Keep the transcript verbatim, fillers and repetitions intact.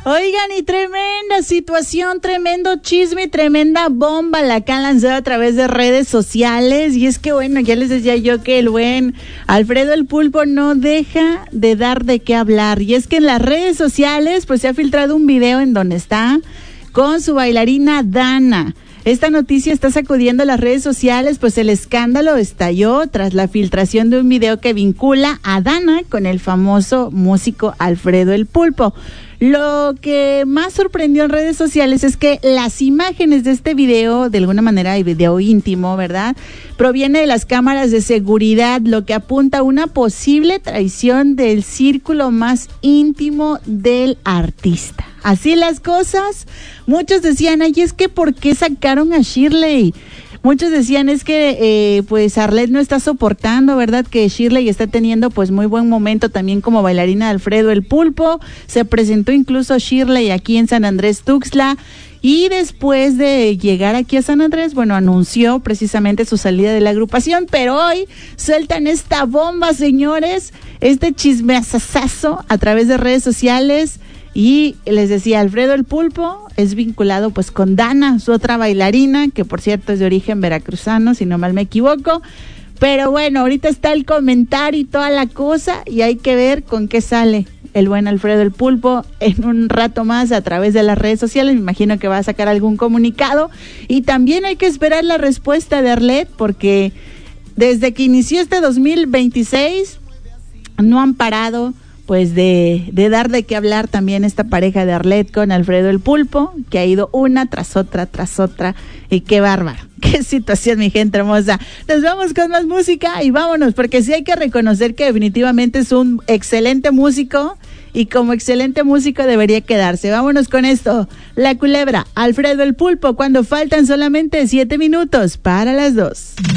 Oigan, y tremenda situación, tremendo chisme, tremenda bomba la que han lanzado a través de redes sociales. Y es que, bueno, ya les decía yo que el buen Alfredo el Pulpo no deja de dar de qué hablar. Y es que en las redes sociales, pues se ha filtrado un video en donde está con su bailarina Dana. Esta noticia está sacudiendo las redes sociales, pues el escándalo estalló tras la filtración de un video que vincula a Dana con el famoso músico Alfredo el Pulpo. Lo que más sorprendió en redes sociales es que las imágenes de este video, de alguna manera hay video íntimo, ¿verdad?, proviene de las cámaras de seguridad, lo que apunta a una posible traición del círculo más íntimo del artista. Así las cosas, muchos decían, ay, es que ¿por qué sacaron a Shirley? Muchos decían, es que eh, pues Arlette no está soportando, ¿verdad? Que Shirley está teniendo pues muy buen momento también como bailarina de Alfredo el Pulpo. Se presentó incluso Shirley aquí en San Andrés Tuxtla. Y después de llegar aquí a San Andrés, bueno, anunció precisamente su salida de la agrupación, pero hoy sueltan esta bomba, señores, este chismeazazazo a través de redes sociales. Y les decía, Alfredo el Pulpo es vinculado pues con Dana, su otra bailarina, que por cierto es de origen veracruzano, si no mal me equivoco. Pero bueno, ahorita está el comentario y toda la cosa, y hay que ver con qué sale el buen Alfredo el Pulpo en un rato más a través de las redes sociales. Me imagino que va a sacar algún comunicado. Y también hay que esperar la respuesta de Arlette, porque desde que inició este dos mil veintiséis no han parado pues de, de dar de qué hablar también esta pareja de Arlette con Alfredo el Pulpo, que ha ido una tras otra, tras otra, y qué bárbaro, qué situación, mi gente hermosa. Nos vamos con más música y vámonos, porque sí hay que reconocer que definitivamente es un excelente músico, y como excelente músico debería quedarse. Vámonos con esto, La Culebra, Alfredo el Pulpo, cuando faltan solamente siete minutos para las dos.